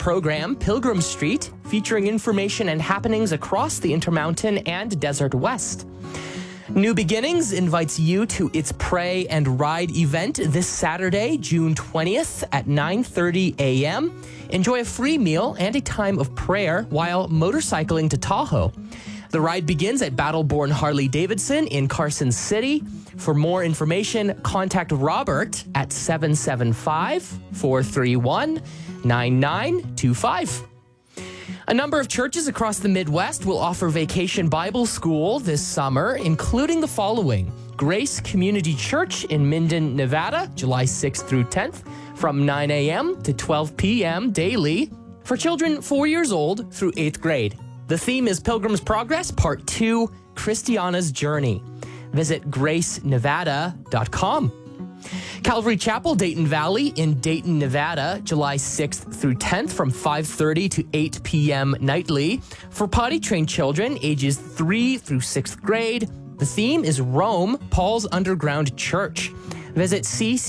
program, Pilgrim Street, featuring information and happenings across the Intermountain and Desert West. New Beginnings invites you to its Pray and Ride event this Saturday, June 20th at 9:30 a.m. Enjoy a free meal and a time of prayer while motorcycling to Tahoe. The ride begins at Battleborn Harley-Davidson in Carson City. For more information, contact Robert at 775-431-9925. A number of churches across the Midwest will offer Vacation Bible School this summer, including the following: Grace Community Church in Minden, Nevada, July 6th through 10th, from 9 a.m. to 12 p.m. daily for children 4 years old through 8th grade. The theme is Pilgrim's Progress, Part 2, Christiana's Journey. Visit gracenevada.com. Calvary Chapel, Dayton Valley in Dayton, Nevada, July 6th through 10th from 5:30 to 8 p.m. nightly for potty-trained children ages 3 through 6th grade. The theme is Rome, Paul's Underground Church. Visit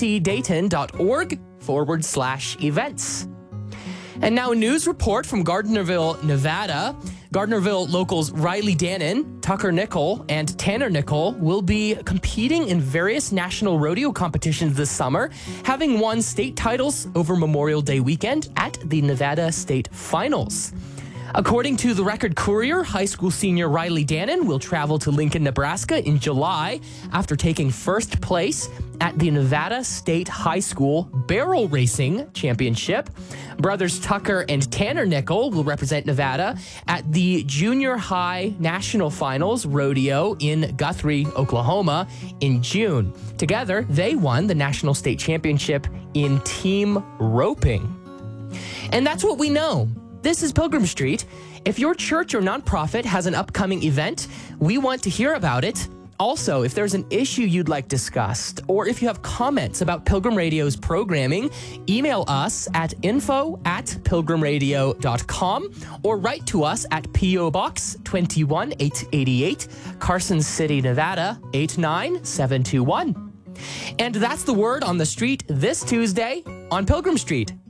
ccdayton.org/events. And now a news report from Gardnerville, Nevada. Gardnerville locals Riley Dannon, Tucker Nickel, and Tanner Nickel will be competing in various national rodeo competitions this summer, having won state titles over Memorial Day weekend at the Nevada State Finals. According to the Record Courier, high school senior Riley Dannon will travel to Lincoln, Nebraska in July after taking first place at the Nevada State High School Barrel Racing Championship. Brothers Tucker and Tanner Nickel will represent Nevada at the Junior High National Finals Rodeo in Guthrie, Oklahoma in June. Together, they won the National State Championship in team roping. And that's what we know. This is Pilgrim Street. If your church or nonprofit has an upcoming event, we want to hear about it. Also, if there's an issue you'd like discussed, or if you have comments about Pilgrim Radio's programming, email us at info@pilgrimradio.com or write to us at P.O. Box 21888, Carson City, Nevada 89721. And that's the word on the street this Tuesday on Pilgrim Street.